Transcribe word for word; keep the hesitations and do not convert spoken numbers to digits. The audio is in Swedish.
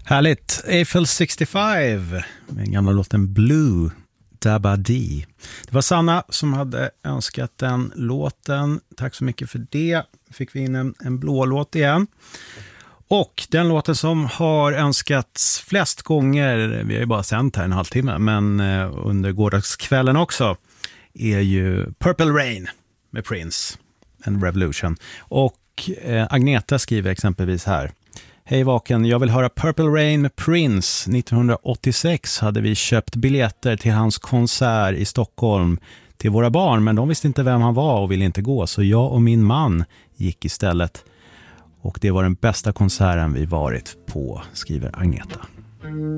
Härligt. Eiffel sextiofem med den gamla låten Blue Dabba Dee. Det var Sanna som hade önskat den låten. Tack så mycket för det. Fick vi in en, en blå låt igen. Och den låten som har önskats flest gånger, vi har ju bara sänt här en halvtimme, men eh, under gårdagskvällen också, är ju Purple Rain med Prince, en Revolution. Och eh, Agneta skriver exempelvis här: Hej Vaken, jag vill höra Purple Rain med Prince. nittonhundraåttiosex hade vi köpt biljetter till hans konsert i Stockholm till våra barn, men de visste inte vem han var och ville inte gå, så jag och min man gick istället. Och det var den bästa konserten vi varit på, skriver Agneta.